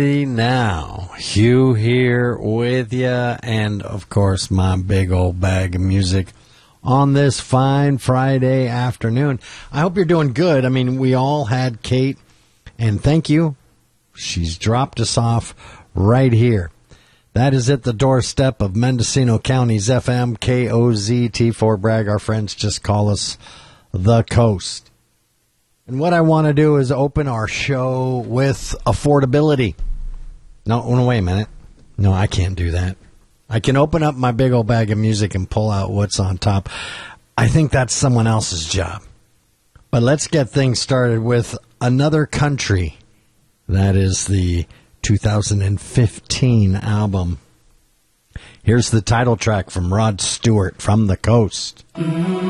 Now, Hugh here with you, and of course my big old bag of music on this fine Friday afternoon. I hope you're doing good. I mean, we all had Kate, and thank you. She's dropped us off right here. That is at the doorstep of Mendocino County's FM KOZT for Bragg. Our friends just call us the Coast. And what I want to do is open our show with affordability. No, wait a minute. No, I can't do that. I can open up my big old bag of music and pull out what's on top. I think that's someone else's job. But let's get things started with another country. That is the 2015 album. Here's the title track from Rod Stewart, From the Coast.